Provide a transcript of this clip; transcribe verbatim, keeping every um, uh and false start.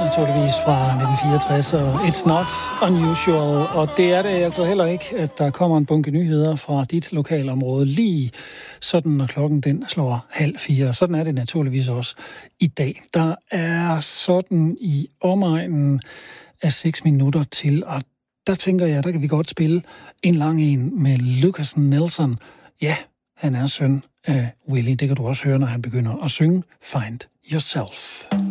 naturligvis fra nitten fireogtres, og It's Not Unusual. Og det er det altså heller ikke, at der kommer en bunke nyheder fra dit lokalområde lige sådan, når klokken den slår halv fire. Sådan er det naturligvis også i dag. Der er sådan i omegnen af seks minutter til, og der tænker jeg, der kan vi godt spille en lang en med Lucas Nelson. Ja, han er søn af Willie. Det kan du også høre, når han begynder at synge Find Yourself.